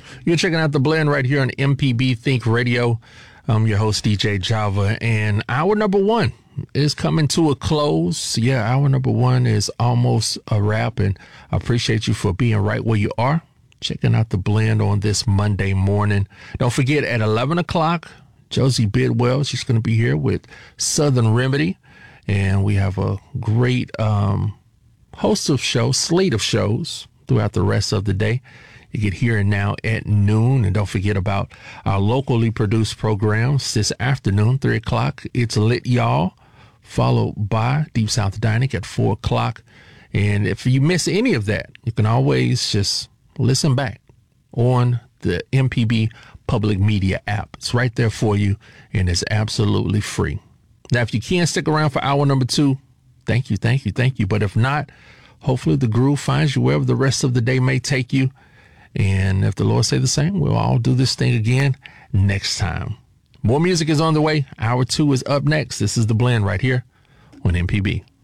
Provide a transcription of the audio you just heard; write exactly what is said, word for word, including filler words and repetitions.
You're checking out The Blend right here on M P B Think Radio. I'm your host, D J Java, and hour number one is coming to a close. Yeah, hour number one is almost a wrap, and I appreciate you for being right where you are, checking out The Blend on this Monday morning. Don't forget, at eleven o'clock, Josie Bidwell, she's going to be here with Southern Remedy, and we have a great um, host of shows, slate of shows throughout the rest of the day. You get here and now at noon. And don't forget about our locally produced programs this afternoon, three o'clock. It's Lit Y'all, followed by Deep South Dining at four o'clock. And if you miss any of that, you can always just listen back on the M P B Public Media app. It's right there for you, and it's absolutely free. Now, if you can't stick around for hour number two, thank you, thank you, thank you. But if not, hopefully the groove finds you wherever the rest of the day may take you. And if the Lord say the same, we'll all do this thing again next time. More music is on the way. Hour two is up next. This is The Blend right here on M P B.